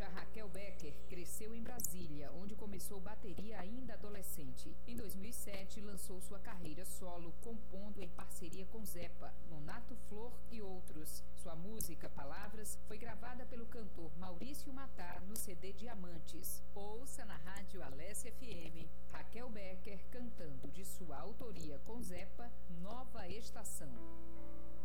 Já Raquel Becker cresceu em Brasília, onde começou bateria ainda adolescente. Em 2007, lançou sua carreira solo, compondo em parceria com Zepa, Nonato Flor e outros. Sua música, Palavras, foi gravada pelo cantor Maurício Matar no CD Diamantes. Ouça na rádio Alessia FM, Raquel Becker cantando de sua autoria com Zepa, Nova Estação.